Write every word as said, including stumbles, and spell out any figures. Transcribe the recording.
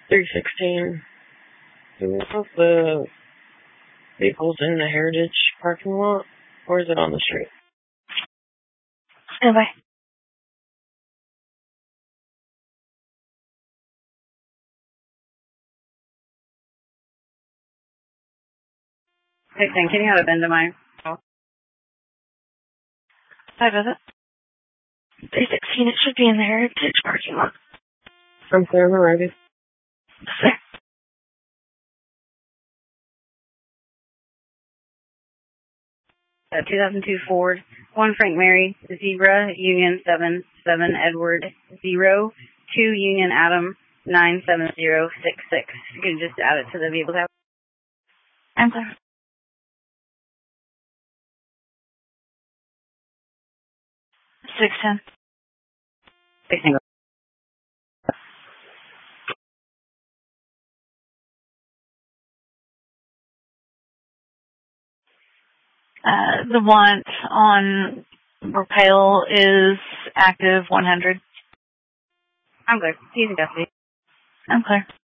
three sixteen. Do we know if the vehicle's in the Heritage parking lot, or is it on the street? Stand by. sixteen, can you have a bend to my call? Hi, visit. three sixteen, it should be in the Heritage parking lot. I'm clear, I'm ready. Sir. Uh, two thousand two Ford, one Frank Mary, Zebra, Union seven seven Edward, zero, two Union Adam, nine seven zero six six. You can just add it to the vehicle tab. I'm clear. six ten. sixteen. Uh, the one on Repale is active one hundred. I'm clear. He's in custody. I'm clear.